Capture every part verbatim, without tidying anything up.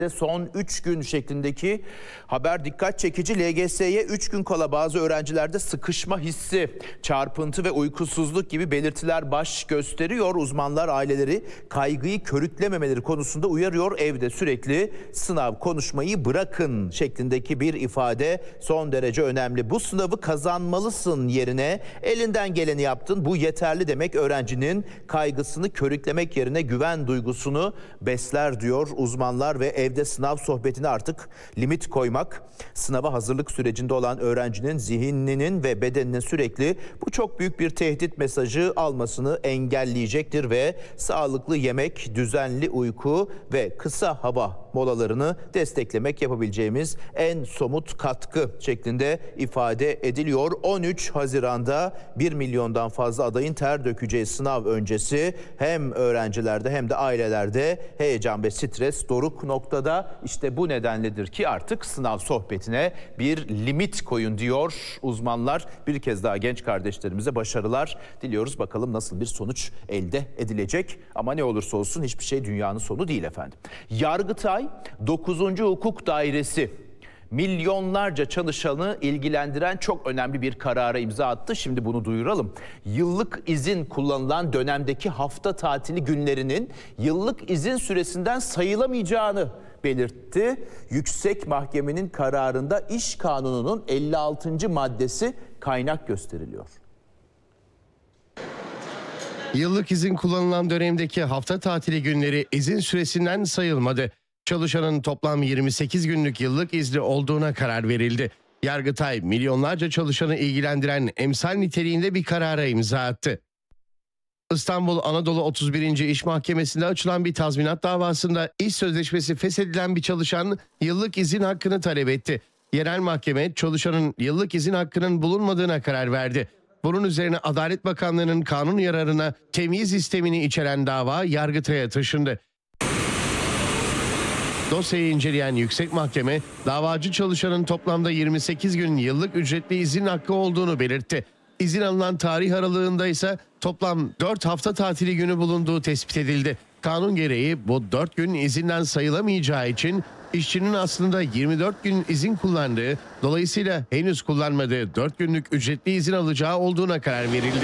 Son üç gün şeklindeki haber dikkat çekici. L G S'ye üç gün kala bazı öğrencilerde sıkışma hissi, çarpıntı ve uykusuzluk gibi belirtiler baş gösteriyor. Uzmanlar aileleri kaygıyı körüklememeleri konusunda uyarıyor. Evde sürekli sınav konuşmayı bırakın şeklindeki bir ifade son derece önemli. Bu sınavı kazanmalısın yerine elinden geleni yaptın. Bu yeterli demek öğrencinin kaygısını körüklemek yerine güven duygusunu besler diyor uzmanlar ve ev Evde sınav sohbetine artık limit koymak, sınava hazırlık sürecinde olan öğrencinin zihninin ve bedeninin sürekli bu çok büyük bir tehdit mesajı almasını engelleyecektir ve sağlıklı yemek, düzenli uyku ve kısa hava molalarını desteklemek yapabileceğimiz en somut katkı şeklinde ifade ediliyor. on üç Haziran'da bir milyondan fazla adayın ter dökeceği sınav öncesi hem öğrencilerde hem de ailelerde heyecan ve stres doruk noktada. İşte bu nedenledir ki artık sınav sohbetine bir limit koyun diyor uzmanlar. Bir kez daha genç kardeşlerimize başarılar diliyoruz. Bakalım nasıl bir sonuç elde edilecek. Ama ne olursa olsun hiçbir şey dünyanın sonu değil efendim. Yargıtay dokuzuncu Hukuk Dairesi milyonlarca çalışanı ilgilendiren çok önemli bir karara imza attı. Şimdi bunu duyuralım. Yıllık izin kullanılan dönemdeki hafta tatili günlerinin yıllık izin süresinden sayılamayacağını belirtti. Yüksek Mahkemenin kararında İş Kanunu'nun elli altıncı maddesi kaynak gösteriliyor. Yıllık izin kullanılan dönemdeki hafta tatili günleri izin süresinden sayılmadı. Çalışanın toplam yirmi sekiz günlük yıllık izni olduğuna karar verildi. Yargıtay milyonlarca çalışanı ilgilendiren emsal niteliğinde bir karara imza attı. İstanbul Anadolu otuz birinci İş Mahkemesi'nde açılan bir tazminat davasında iş sözleşmesi feshedilen bir çalışan yıllık izin hakkını talep etti. Yerel mahkeme çalışanın yıllık izin hakkının bulunmadığına karar verdi. Bunun üzerine Adalet Bakanlığı'nın kanun yararına temyiz sistemini içeren dava Yargıtay'a taşındı. Dosyayı inceleyen Yüksek Mahkeme, davacı çalışanın toplamda yirmi sekiz gün yıllık ücretli izin hakkı olduğunu belirtti. İzin alınan tarih aralığında ise toplam dört hafta tatili günü bulunduğu tespit edildi. Kanun gereği bu dört gün izinden sayılamayacağı için işçinin aslında yirmi dört gün izin kullandığı, dolayısıyla henüz kullanmadığı dört günlük ücretli izin alacağı olduğuna karar verildi.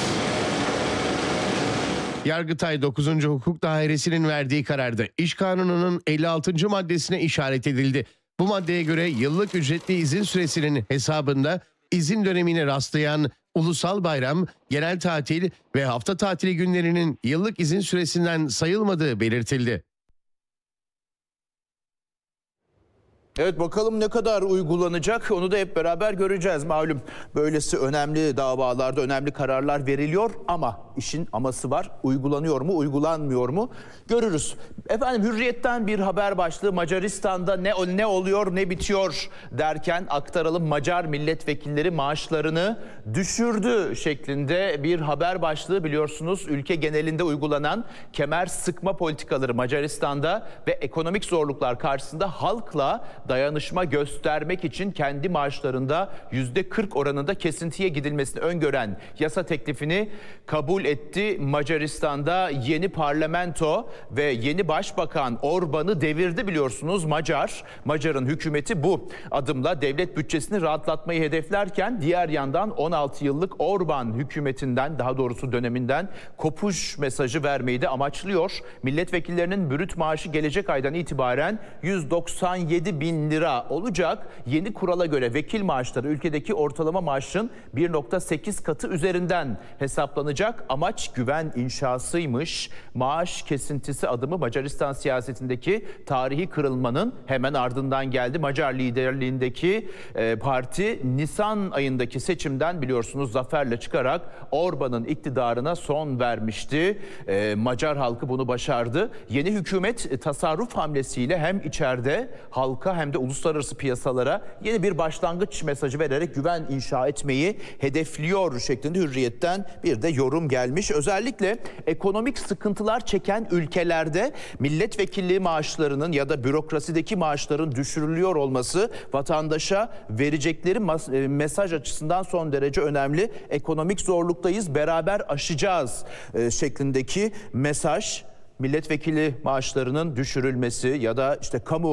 Yargıtay dokuzuncu Hukuk Dairesi'nin verdiği kararda İş Kanunu'nun elli altıncı maddesine işaret edildi. Bu maddeye göre yıllık ücretli izin süresinin hesabında izin dönemine rastlayan ulusal bayram, genel tatil ve hafta tatili günlerinin yıllık izin süresinden sayılmadığı belirtildi. Evet, bakalım ne kadar uygulanacak onu da hep beraber göreceğiz. Malum böylesi önemli davalarda önemli kararlar veriliyor ama işin aması var. Uygulanıyor mu, uygulanmıyor mu görürüz. Efendim Hürriyet'ten bir haber başlığı. Macaristan'da ne ne oluyor ne bitiyor derken aktaralım. Macar milletvekilleri maaşlarını düşürdü şeklinde bir haber başlığı. Biliyorsunuz ülke genelinde uygulanan kemer sıkma politikaları Macaristan'da ve ekonomik zorluklar karşısında halkla dayanışma göstermek için kendi maaşlarında yüzde kırk oranında kesintiye gidilmesini öngören yasa teklifini kabul etti. Macaristan'da yeni parlamento ve yeni başbakan Orban'ı devirdi biliyorsunuz Macar. Macar'ın hükümeti bu adımla devlet bütçesini rahatlatmayı hedeflerken diğer yandan on altı yıllık Orban hükümetinden, daha doğrusu döneminden kopuş mesajı vermeyi de amaçlıyor. Milletvekillerinin brüt maaşı gelecek aydan itibaren yüz doksan yedi bin lira olacak. Yeni kurala göre vekil maaşları ülkedeki ortalama maaşın bir virgül sekiz katı üzerinden hesaplanacak. Amaç güven inşasıymış. Maaş kesintisi adımı Macaristan siyasetindeki tarihi kırılmanın hemen ardından geldi. Macar liderliğindeki e, parti Nisan ayındaki seçimden biliyorsunuz zaferle çıkarak Orban'ın iktidarına son vermişti. E, Macar halkı bunu başardı. Yeni hükümet e, tasarruf hamlesiyle hem içeride halka hem de uluslararası piyasalara yeni bir başlangıç mesajı vererek güven inşa etmeyi hedefliyor şeklinde Hürriyet'ten bir de yorum gelmiş. Özellikle ekonomik sıkıntılar çeken ülkelerde milletvekilliği maaşlarının ya da bürokrasideki maaşların düşürülüyor olması vatandaşa verecekleri mesaj açısından son derece önemli. Ekonomik zorluktayız, beraber aşacağız şeklindeki mesaj. Milletvekili maaşlarının düşürülmesi ya da işte kamu